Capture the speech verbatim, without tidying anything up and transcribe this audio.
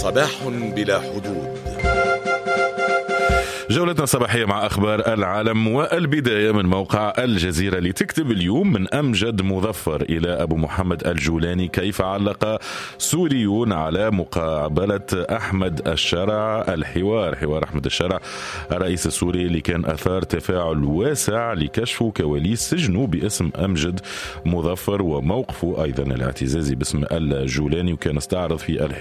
صباح بلا حدود. جولتنا الصباحية مع أخبار العالم، والبداية من موقع الجزيرة لتكتب اليوم: من أمجد مظفر إلى أبو محمد الجولاني، كيف علق سوريون على مقابلة أحمد الشرع. الحوار حوار أحمد الشرع الرئيس السوري اللي كان أثار تفاعل واسع لكشف كواليس سجنه باسم أمجد مظفر وموقفه أيضا الاعتزازي باسم الجولاني، وكان استعرض في الحوار